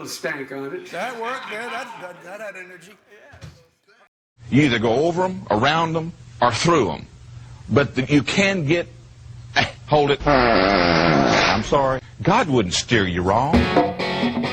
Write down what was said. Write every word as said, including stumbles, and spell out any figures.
little stank on it. That worked there. That, that, that had energy. You either go over them, around them, or through them. But the, you can get... Hold it. I'm sorry. God wouldn't steer you wrong.